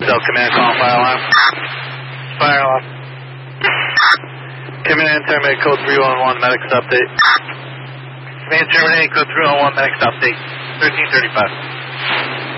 Cell Command, call fire alarm. Fire alarm. Command, terminate code 311, medics update. Command, terminate code 311, medics update. 1335.